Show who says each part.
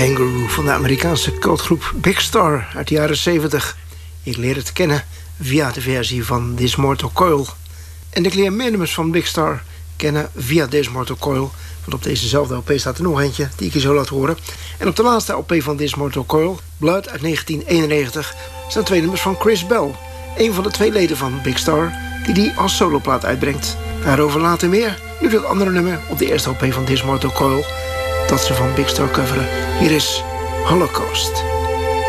Speaker 1: Kangaroo van de Amerikaanse cultgroep Big Star uit de jaren 70. Ik leer het kennen via de versie van This Mortal Coil. En ik leer meer nummers van Big Star kennen via This Mortal Coil. Want op dezezelfde LP staat er nog eentje die ik je zo laat horen. En op de laatste LP van This Mortal Coil, Blood uit 1991, staan 2 nummers van Chris Bell. Een van de 2 leden van Big Star die als soloplaat uitbrengt. Daarover later meer. Nu dat andere nummer op de eerste LP van This Mortal Coil dat ze van Big Star coveren. Hier is Holocaust.